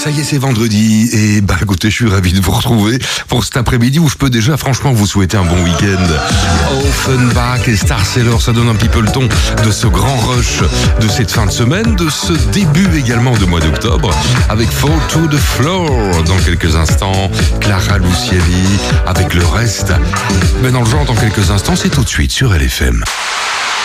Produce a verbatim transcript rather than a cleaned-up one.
Ça y est, c'est vendredi et bah écoutez, je suis ravi de vous retrouver pour cet après-midi où je peux déjà franchement vous souhaiter un bon week-end. Offenbach et Star Sailor, ça donne un petit peu le ton de ce grand rush de cette fin de semaine, de ce début également de mois d'octobre avec Fall to the Floor dans quelques instants, Clara Luciani avec le reste. Mais dans le genre dans quelques instants, c'est tout de suite sur L F M.